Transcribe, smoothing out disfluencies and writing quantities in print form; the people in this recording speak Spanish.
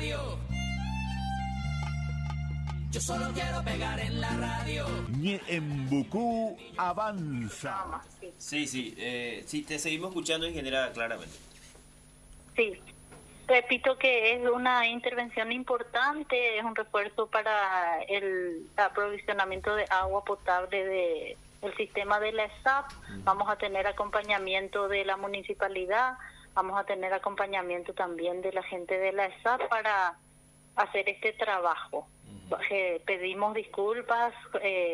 radio. Yo solo quiero pegar en la radio. Ñeembucú avanza. Sí, sí, te seguimos escuchando, ingeniera, claramente. Sí, repito que es una intervención importante, es un refuerzo para el aprovisionamiento de agua potable del sistema de la ESAP. Vamos a tener acompañamiento de la municipalidad, vamos a tener acompañamiento también de la gente de la ESAP para hacer este trabajo. Pedimos disculpas